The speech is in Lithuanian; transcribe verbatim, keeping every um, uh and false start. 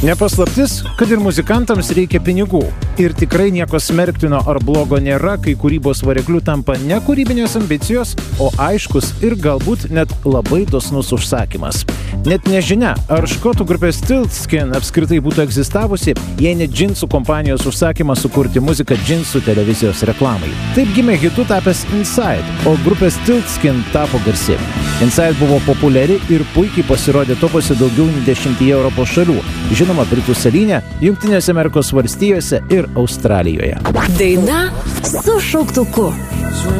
Nepaslaptis, kad ir muzikantams reikia pinigų. Ir tikrai nieko smerktino ar blogo nėra, kai kūrybos varikliu tampa ne kūrybinės ambicijos, o aiškus ir galbūt net labai dosnus užsakymas. Net nežinia, ar škotų grupės Stiltskin apskritai būtų egzistavusi, jei ne džinsų kompanijos užsakymas sukurti muziką džinsų televizijos reklamai. Taip gimė hitu tapęs Inside, o grupė Stiltskin tapo garsi. Inside buvo populiari ir puikiai pasirodė topuose daugiau nei dešimtyje Europos šalių. Žinoma, Britų salyne, Jungtinėse Amerikos valstijose ir Australijoje. Daina su šauktuku.